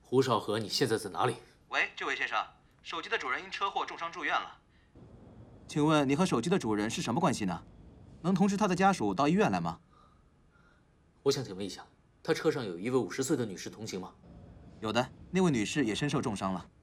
胡少河，你现在在哪里？ 喂，这位先生，手机的主人因车祸重伤住院了。 请问你和手机的主人是什么关系呢？能通知他的家属到医院来吗？ 我想请问一下，他车上有一位50岁的女士同行吗？ 有的，那位女士也身受重伤了。